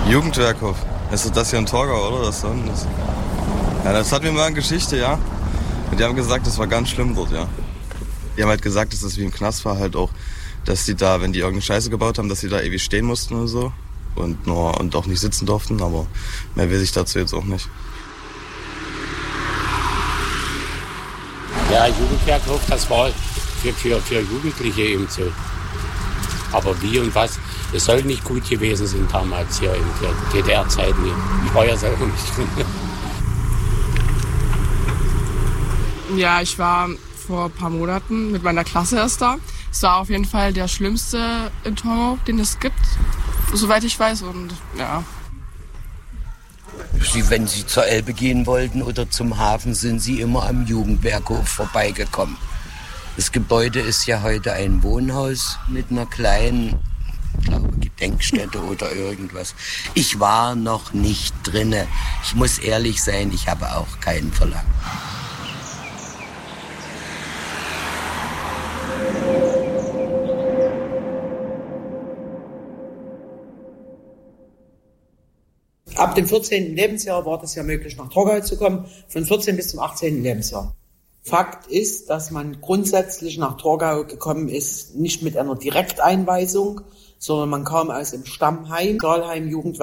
Jugendwerkhof. Ist das hier in Torgau, oder? Ja, das hat mir mal eine Geschichte, ja. Und die haben gesagt, das war ganz schlimm dort, ja. Die haben halt gesagt, dass das wie im Knast war, halt auch, dass die da, wenn die irgendeine Scheiße gebaut haben, dass die da ewig stehen mussten oder so. Und auch nicht sitzen durften, aber mehr weiß ich dazu jetzt auch nicht. Ja, Jugendwerkhof, das war für Jugendliche eben so. Aber wie und was, es soll nicht gut gewesen sein damals hier in der DDR-Zeit. Ich war ja selber nicht drin. Ja, ich war vor ein paar Monaten mit meiner Klasse erst da. Es war auf jeden Fall der schlimmste in Torgau, den es gibt, soweit ich weiß. Und ja. Wenn Sie zur Elbe gehen wollten oder zum Hafen, sind Sie immer am Jugendwerkhof vorbeigekommen. Das Gebäude ist ja heute ein Wohnhaus mit einer kleinen, ich glaube, Gedenkstätte oder irgendwas. Ich war noch nicht drinne. Ich muss ehrlich sein, ich habe auch keinen verlangt. Ab dem 14. Lebensjahr war das ja möglich, nach Torgau zu kommen, von 14 bis zum 18. Lebensjahr. Fakt ist, dass man grundsätzlich nach Torgau gekommen ist, nicht mit einer Direkteinweisung, sondern man kam aus dem Stammheim, Stahlheim, Jugendwerk.